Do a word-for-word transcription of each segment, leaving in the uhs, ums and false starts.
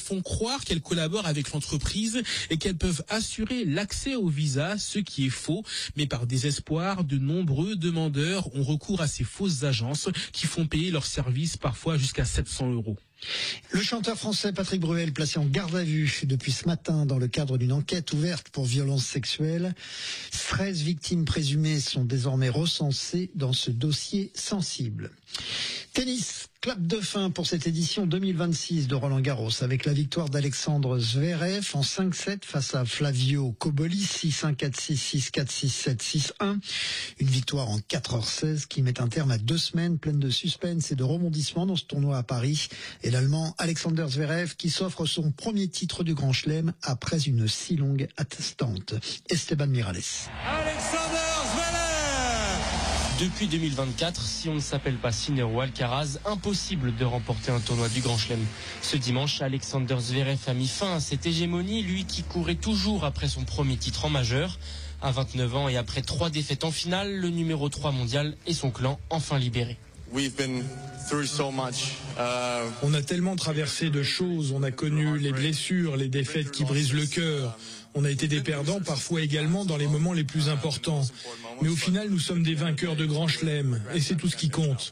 font croire qu'elles collaborent avec l'entreprise et qu'elles peuvent assurer l'accès au visa, ce qui est faux. Mais par désespoir, de nombreux demandeurs ont recours à ces fausses agences qui font payer leurs services parfois jusqu'à sept cents euros. Le chanteur français Patrick Bruel placé en garde à vue depuis ce matin dans le cadre d'une enquête ouverte pour violences sexuelles. treize victimes présumées sont désormais recensées dans ce dossier sensible. Tennis, clap de fin pour cette édition deux mille vingt-six de Roland-Garros avec la victoire d'Alexandre Zverev en cinq sept face à Flavio Cobolli, six un, quatre six, six quatre, six sept, six un. Une victoire en quatre heures seize qui met un terme à deux semaines pleines de suspense et de rebondissements dans ce tournoi à Paris. Et l'Allemand Alexander Zverev qui s'offre son premier titre du Grand Chelem après une si longue attente. Esteban Miralles. Alexander Zverev. Depuis deux mille vingt-quatre, si on ne s'appelle pas Sinner ou Alcaraz, impossible de remporter un tournoi du Grand Chelem. Ce dimanche, Alexander Zverev a mis fin à cette hégémonie, lui qui courait toujours après son premier titre en majeur. À vingt-neuf ans et après trois défaites en finale, le numéro trois mondial et son clan enfin libérés. We've been through so much. Uh... On a tellement traversé de choses, on a connu les blessures, les défaites qui brisent le cœur. On a été des perdants parfois également dans les moments les plus importants. Mais au final, nous sommes des vainqueurs de Grand Chelem et c'est tout ce qui compte.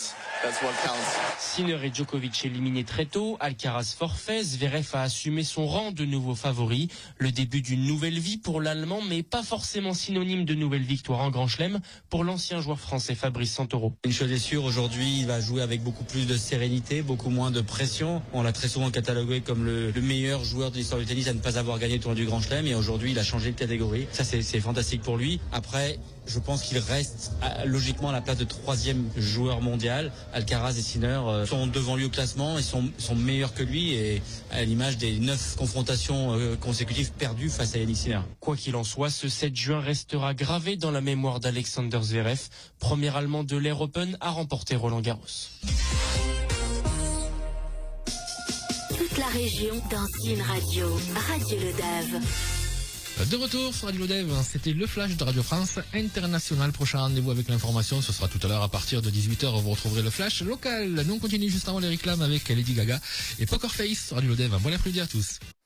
Sinner et Djokovic éliminés très tôt, Alcaraz forfait, Zverev a assumé son rang de nouveau favori. Le début d'une nouvelle vie pour l'Allemand, mais pas forcément synonyme de nouvelle victoire en Grand Chelem pour l'ancien joueur français Fabrice Santoro. Une chose est sûre, aujourd'hui, il va jouer avec beaucoup plus de sérénité, beaucoup moins de pression. On l'a très souvent catalogué comme le, le meilleur joueur de l'histoire du tennis à ne pas avoir gagné le tournoi du Grand Chelem. Et aujourd'hui, il a changé de catégorie. Ça, c'est, c'est fantastique pour lui. Après, je pense qu'il reste à, logiquement à la place de troisième joueur mondial. Alcaraz et Sinner euh, sont devant lui au classement et sont, sont meilleurs que lui. Et à l'image des neuf confrontations euh, consécutives perdues face à Yannick Sinner. Quoi qu'il en soit, ce sept juin restera gravé dans la mémoire d'Alexander Zverev, premier Allemand de l'Air Open à remporter Roland-Garros. Toute la région dans une radio, Radio Le Dave. De retour sur Radio Le Dave, c'était le flash de Radio France International. Prochain rendez-vous avec l'information, ce sera tout à l'heure à partir de dix-huit heures. Vous retrouverez le flash local. Nous on continue juste avant les réclames avec Lady Gaga et Poker Face sur Radio Le Dave. Bon après-midi à tous.